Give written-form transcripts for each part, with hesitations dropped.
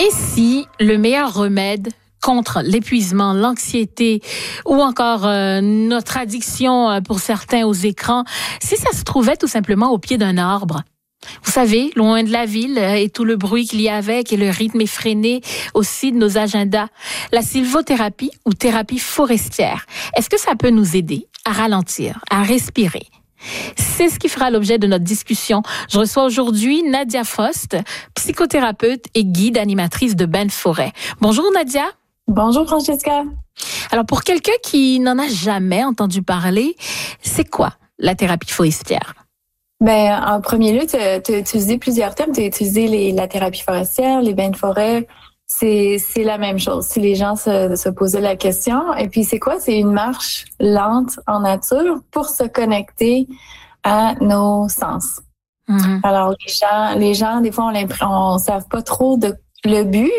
Et si le meilleur remède contre l'épuisement, l'anxiété ou encore notre addiction pour certains aux écrans, si ça se trouvait tout simplement au pied d'un arbre? Vous savez, loin de la ville et tout le bruit qu'il y a avec et le rythme effréné aussi de nos agendas. La sylvothérapie ou thérapie forestière, est-ce que ça peut nous aider à ralentir, à respirer? C'est ce qui fera l'objet de notre discussion. Je reçois aujourd'hui Nadia Frost, psychothérapeute et guide animatrice de Bains de Forêt. Bonjour Nadia. Bonjour Francesca. Alors pour quelqu'un qui n'en a jamais entendu parler, c'est quoi la thérapie forestière? Ben, en premier lieu, tu as utilisé plusieurs termes. Tu as utilisé la thérapie forestière, les bains de forêt. C'est la même chose. Si les gens se posaient la question. Et puis, c'est quoi? C'est une marche lente en nature pour se connecter à nos sens. Mm-hmm. Alors, les gens, des fois, on savent pas trop le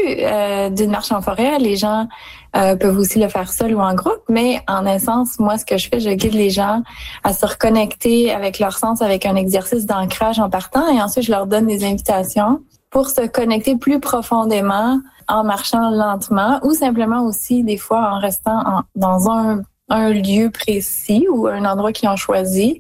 but d'une marche en forêt. Les gens peuvent aussi le faire seuls ou en groupe, mais en essence, moi, ce que je fais, je guide les gens à se reconnecter avec leur sens, avec un exercice d'ancrage en partant, et ensuite, je leur donne des invitations pour se connecter plus profondément en marchant lentement ou simplement aussi, des fois, en restant dans un lieu précis ou un endroit qu'ils ont choisi.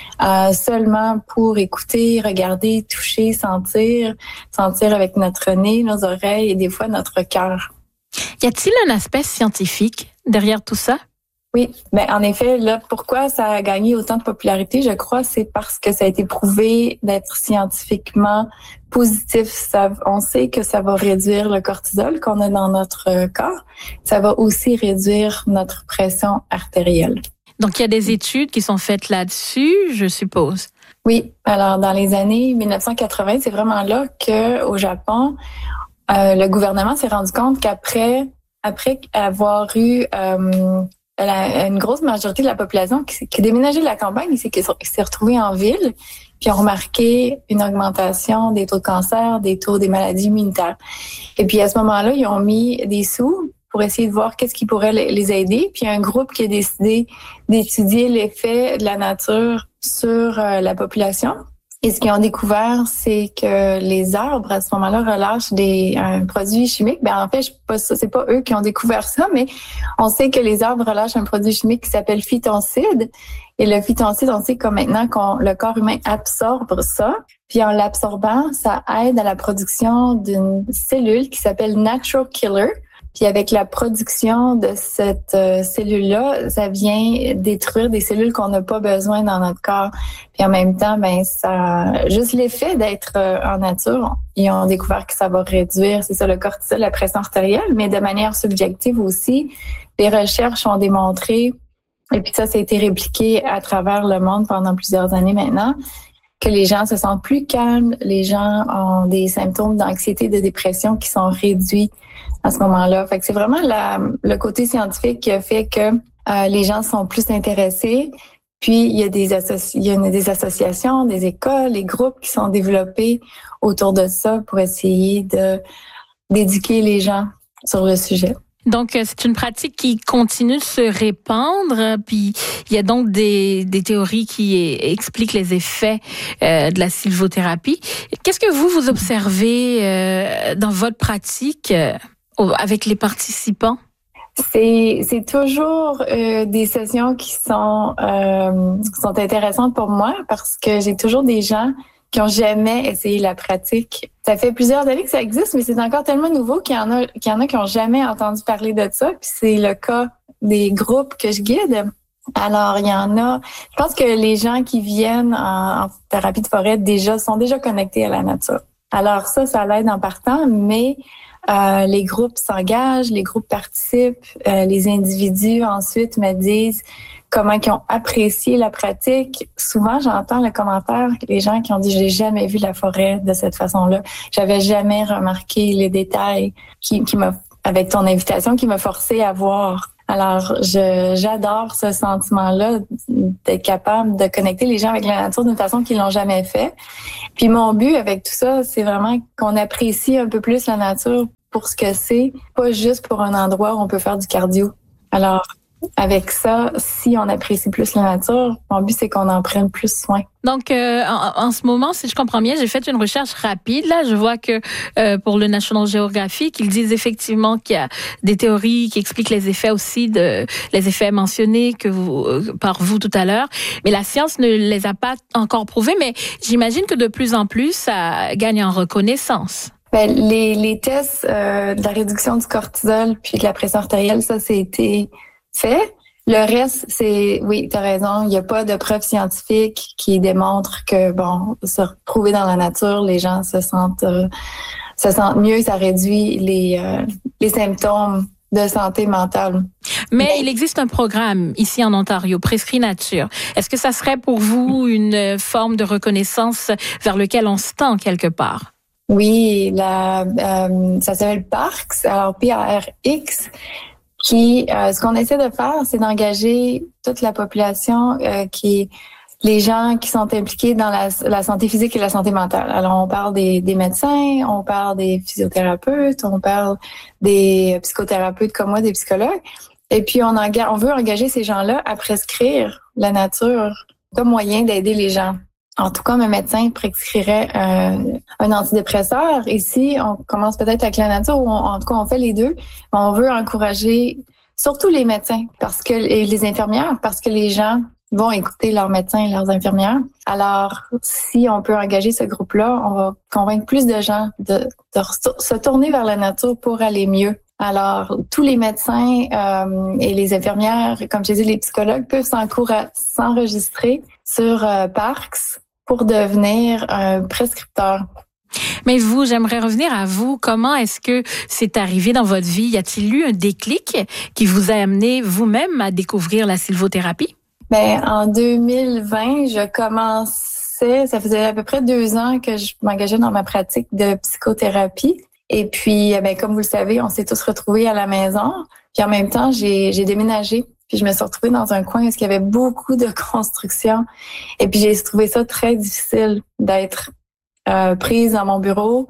Seulement pour écouter, regarder, toucher, sentir avec notre nez, nos oreilles et des fois notre cœur. Y a-t-il un aspect scientifique derrière tout ça? Oui, ben en effet, là, pourquoi ça a gagné autant de popularité, je crois, c'est parce que ça a été prouvé d'être scientifiquement positif. On sait que ça va réduire le cortisol qu'on a dans notre corps. Ça va aussi réduire notre pression artérielle. Donc, il y a des études qui sont faites là-dessus, je suppose. Oui. Alors, dans les années 1980, c'est vraiment là que, au Japon, le gouvernement s'est rendu compte qu'après avoir eu une grosse majorité de la population qui déménageait de la campagne, qui s'est retrouvée en ville, puis ont remarqué une augmentation des taux de cancer, des taux des maladies immunitaires. Et puis, à ce moment-là, ils ont mis des sous pour essayer de voir qu'est-ce qui pourrait les aider. Puis il y a un groupe qui a décidé d'étudier l'effet de la nature sur la population. Et ce qu'ils ont découvert, c'est que les arbres, à ce moment-là, relâchent un produit chimique. Ben en fait, c'est pas eux qui ont découvert ça, mais on sait que les arbres relâchent un produit chimique qui s'appelle phytoncide. Et le phytoncide, on sait comme maintenant le corps humain absorbe ça. Puis en l'absorbant, ça aide à la production d'une cellule qui s'appelle natural killer. Puis avec la production de cette cellule-là, ça vient détruire des cellules qu'on n'a pas besoin dans notre corps. Puis en même temps, ben ça, juste l'effet d'être en nature, ils ont découvert que ça va réduire, c'est ça, le cortisol, la pression artérielle, mais de manière subjective aussi. Les recherches ont démontré, et puis ça a été répliqué à travers le monde pendant plusieurs années maintenant, que les gens se sentent plus calmes, les gens ont des symptômes d'anxiété, de dépression qui sont réduits à ce moment-là. Fait que c'est vraiment le côté scientifique qui a fait que les gens sont plus intéressés. Puis il y a des associations, des écoles, des groupes qui sont développés autour de ça pour essayer d'éduquer les gens sur le sujet. Donc, c'est une pratique qui continue de se répandre, puis il y a donc des théories qui expliquent les effets de la sylvothérapie. Qu'est-ce que vous observez dans votre pratique avec les participants? C'est toujours des sessions qui sont intéressantes pour moi parce que j'ai toujours des gens qui ont jamais essayé la pratique. Ça fait plusieurs années que ça existe, mais c'est encore tellement nouveau qu'il y en a qui ont jamais entendu parler de ça. Puis c'est le cas des groupes que je guide. Alors, il y en a. Je pense que les gens qui viennent en thérapie de forêt sont déjà connectés à la nature. Alors ça l'aide en partant, mais les groupes s'engagent, les groupes participent, les individus ensuite me disent comment ils ont apprécié la pratique. Souvent, j'entends le commentaire, les gens qui ont dit « j'ai jamais vu la forêt de cette façon-là, j'avais jamais remarqué les détails avec ton invitation qui m'a forcé à voir ». Alors, j'adore ce sentiment-là d'être capable de connecter les gens avec la nature d'une façon qu'ils l'ont jamais fait. Puis mon but avec tout ça, c'est vraiment qu'on apprécie un peu plus la nature pour ce que c'est, pas juste pour un endroit où on peut faire du cardio. Alors, avec ça, si on apprécie plus la nature, mon but, c'est qu'on en prenne plus soin. Donc, en ce moment, si je comprends bien, j'ai fait une recherche rapide. Là, je vois que pour le National Geographic, ils disent effectivement qu'il y a des théories qui expliquent les effets aussi les effets mentionnés par vous tout à l'heure. Mais la science ne les a pas encore prouvés. Mais j'imagine que de plus en plus, ça gagne en reconnaissance. Ben, les tests de la réduction du cortisol puis de la pression artérielle, ça été fait. Le reste, oui, t'as raison, il n'y a pas de preuves scientifiques qui démontrent que, se retrouver dans la nature, les gens se sentent mieux, ça réduit les symptômes de santé mentale. Mais il existe un programme ici en Ontario, Prescrit Nature. Est-ce que ça serait pour vous une forme de reconnaissance vers lequel on se tend quelque part? Oui, ça s'appelle PARX, alors PARX. Ce qu'on essaie de faire, c'est d'engager toute la population, les gens qui sont impliqués dans la santé physique et la santé mentale. Alors, on parle des médecins, on parle des physiothérapeutes, on parle des psychothérapeutes comme moi, des psychologues. Et puis, on veut engager ces gens-là à prescrire la nature comme moyen d'aider les gens. En tout cas, un médecin prescrirait un antidépresseur. Ici, on commence peut-être avec la nature, ou en tout cas, on fait les deux. On veut encourager surtout les médecins et les infirmières, parce que les gens vont écouter leurs médecins et leurs infirmières. Alors, si on peut engager ce groupe-là, on va convaincre plus de gens de se tourner vers la nature pour aller mieux. Alors, tous les médecins et les infirmières, comme je disais, les psychologues peuvent s'enregistrer sur Parks pour devenir un prescripteur. Mais vous, j'aimerais revenir à vous. Comment est-ce que c'est arrivé dans votre vie? Y a-t-il eu un déclic qui vous a amené vous-même à découvrir la sylvothérapie? En 2020, je commençais, ça faisait à peu près 2 ans que je m'engageais dans ma pratique de psychothérapie. Et puis, comme vous le savez, on s'est tous retrouvés à la maison. Puis en même temps, j'ai déménagé. Puis je me suis retrouvée dans un coin où il y avait beaucoup de construction. Et puis j'ai trouvé ça très difficile d'être prise dans mon bureau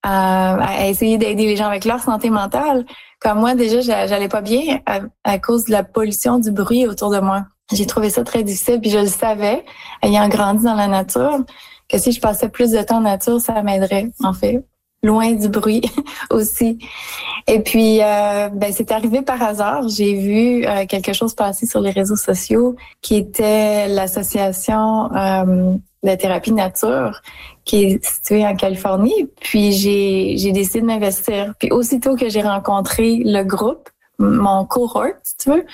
à essayer d'aider les gens avec leur santé mentale. Comme moi, déjà, j'allais pas bien à cause de la pollution du bruit autour de moi. J'ai trouvé ça très difficile. Puis je le savais, ayant grandi dans la nature, que si je passais plus de temps en nature, ça m'aiderait, en fait. Loin du bruit aussi. Et puis, c'est arrivé par hasard. J'ai vu quelque chose passer sur les réseaux sociaux qui était l'association de thérapie nature qui est située en Californie. Puis, j'ai décidé de m'investir. Puis, aussitôt que j'ai rencontré le groupe, mon cohort, si tu veux,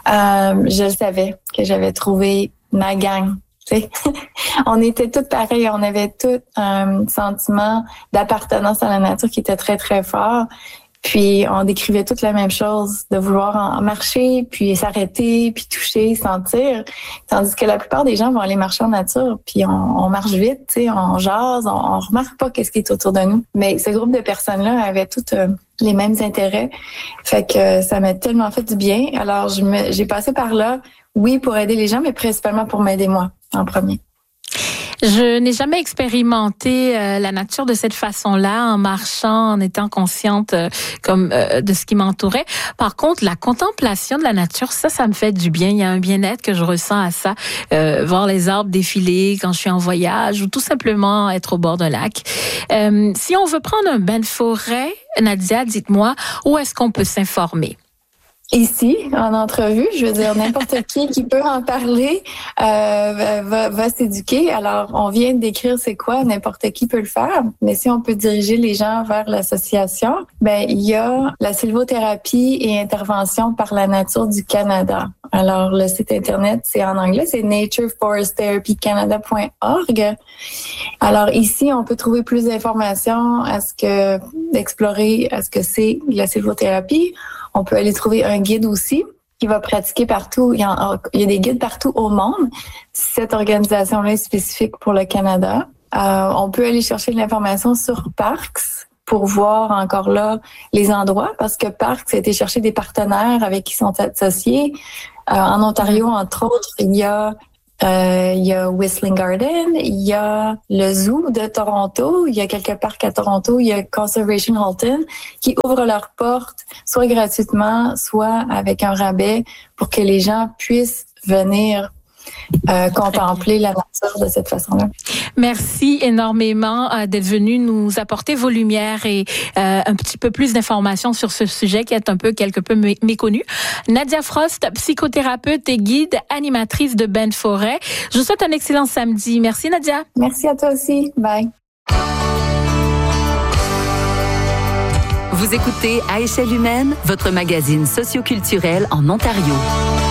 je savais que j'avais trouvé ma gang. On était toutes pareilles, on avait tout un sentiment d'appartenance à la nature qui était très, très fort. Puis on décrivait toute la même chose, de vouloir en marcher, puis s'arrêter, puis toucher, sentir. Tandis que la plupart des gens vont aller marcher en nature, puis on marche vite, on jase, on remarque pas qu'est-ce qui est autour de nous. Mais ce groupe de personnes-là avait toutes les mêmes intérêts. Fait que ça m'a tellement fait du bien. Alors j'ai passé par là, oui, pour aider les gens, mais principalement pour m'aider moi en premier. Je n'ai jamais expérimenté la nature de cette façon-là, en marchant, en étant consciente de ce qui m'entourait. Par contre, la contemplation de la nature, ça me fait du bien. Il y a un bien-être que je ressens à ça. Voir les arbres défiler quand je suis en voyage ou tout simplement être au bord d'un lac. Si on veut prendre un bain de forêt, Nadia, dites-moi, où est-ce qu'on peut s'informer? Ici, en entrevue, je veux dire, n'importe qui peut en parler va s'éduquer. Alors, on vient de décrire c'est quoi, n'importe qui peut le faire. Mais si on peut diriger les gens vers l'association, il y a la sylvothérapie et intervention par la nature du Canada. Alors, le site Internet, c'est en anglais, c'est natureforesttherapycanada.org. Alors, ici, on peut trouver plus d'informations d'explorer ce que c'est la sylvothérapie. On peut aller trouver un guide aussi qui va pratiquer partout. Il y a des guides partout au monde. Cette organisation-là est spécifique pour le Canada. On peut aller chercher de l'information sur Parks pour voir encore là les endroits, parce que Parks a été chercher des partenaires avec qui sont associés. En Ontario, entre autres, il y a Il y a Whistling Garden, il y a le Zoo de Toronto, il y a quelques parcs à Toronto, il y a Conservation Halton qui ouvrent leurs portes soit gratuitement, soit avec un rabais pour que les gens puissent venir contempler la nature de cette façon-là. Merci énormément d'être venu nous apporter vos lumières et un petit peu plus d'informations sur ce sujet qui est quelque peu méconnu. Nadia Frost, psychothérapeute et guide, animatrice de Bains de Forêt. Je vous souhaite un excellent samedi. Merci Nadia. Merci à toi aussi. Bye. Vous écoutez À échelle humaine, votre magazine socioculturel en Ontario.